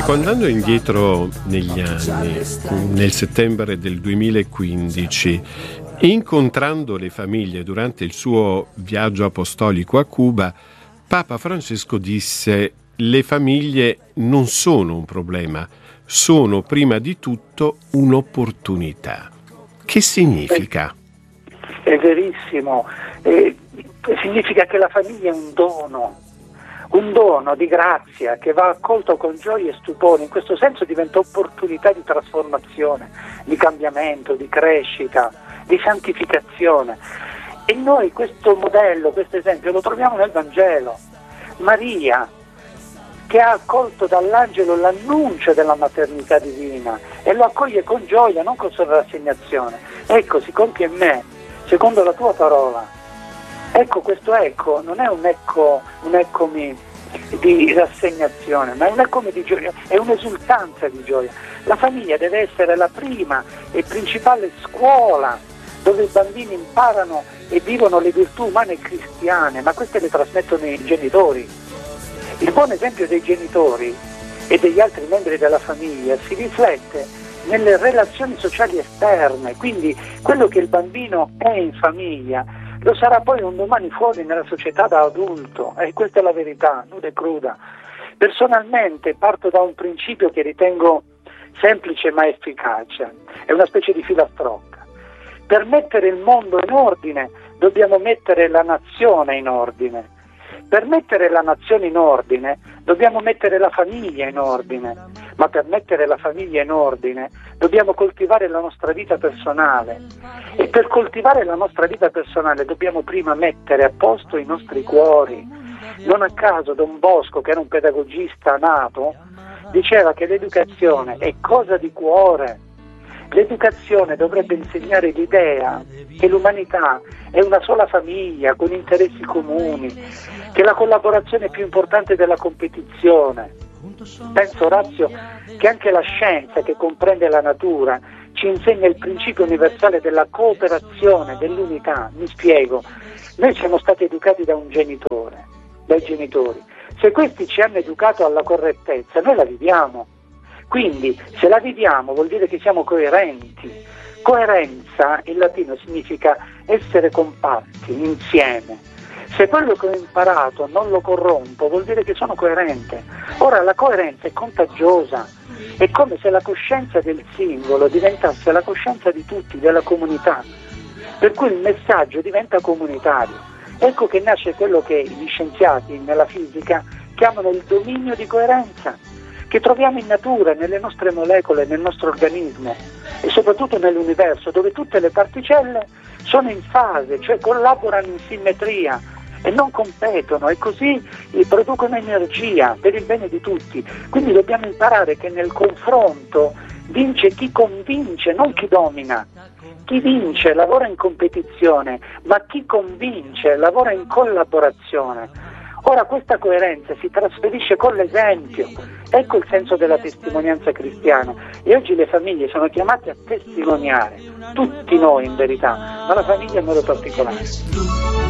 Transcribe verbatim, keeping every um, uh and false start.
Guardando indietro negli anni, nel settembre del duemilaquindici, incontrando le famiglie durante il suo viaggio apostolico a Cuba, Papa Francesco disse: le famiglie non sono un problema, sono prima di tutto un'opportunità. Che significa? È verissimo, eh, significa che la famiglia è un dono, un dono di grazia che va accolto con gioia e stupore. In questo senso diventa opportunità di trasformazione, di cambiamento, di crescita, di santificazione. E noi questo modello, questo esempio lo troviamo nel Vangelo. Maria, che ha accolto dall'angelo l'annuncio della maternità divina e lo accoglie con gioia, non con sola rassegnazione. Ecco, si compie in me, secondo la tua parola. Ecco, questo ecco non è un ecco, un eccomi di rassegnazione, ma è un eccomi di gioia, è un'esultanza di gioia. La famiglia deve essere la prima e principale scuola dove i bambini imparano e vivono le virtù umane e cristiane, ma queste le trasmettono i genitori. Il buon esempio dei genitori e degli altri membri della famiglia si riflette nelle relazioni sociali esterne, quindi quello che il bambino è in famiglia lo sarà poi un domani fuori nella società da adulto, e questa è la verità, nuda e cruda. Personalmente parto da un principio che ritengo semplice ma efficace, è una specie di filastrocca. Per mettere il mondo in ordine dobbiamo mettere la nazione in ordine. Per mettere la nazione in ordine dobbiamo mettere la famiglia in ordine, ma per mettere la famiglia in ordine dobbiamo coltivare la nostra vita personale, e per coltivare la nostra vita personale dobbiamo prima mettere a posto i nostri cuori. Non a caso Don Bosco, che era un pedagogista nato, diceva che l'educazione è cosa di cuore. L'educazione dovrebbe insegnare l'idea che l'umanità è una sola famiglia con interessi comuni, che la collaborazione è più importante della competizione. Penso, Orazio, che anche la scienza, che comprende la natura, ci insegna il principio universale della cooperazione, dell'unità. Mi spiego, noi siamo stati educati da un genitore, dai genitori. Se questi ci hanno educato alla correttezza, noi la viviamo. Quindi, se la viviamo vuol dire che siamo coerenti. Coerenza in latino significa essere compatti, insieme. Se quello che ho imparato non lo corrompo, vuol dire che sono coerente. Ora, la coerenza è contagiosa. È come se la coscienza del singolo diventasse la coscienza di tutti, della comunità. Per cui il messaggio diventa comunitario. Ecco che nasce quello che gli scienziati nella fisica chiamano il dominio di coerenza, che troviamo in natura, nelle nostre molecole, nel nostro organismo e soprattutto nell'universo, dove tutte le particelle sono in fase, cioè collaborano in simmetria e non competono, e così producono energia per il bene di tutti. Quindi dobbiamo imparare che nel confronto vince chi convince, non chi domina. Chi vince lavora in competizione, ma chi convince lavora in collaborazione. Ora questa coerenza si trasferisce con l'esempio, ecco il senso della testimonianza cristiana, e oggi le famiglie sono chiamate a testimoniare, tutti noi in verità, ma la famiglia in modo particolare.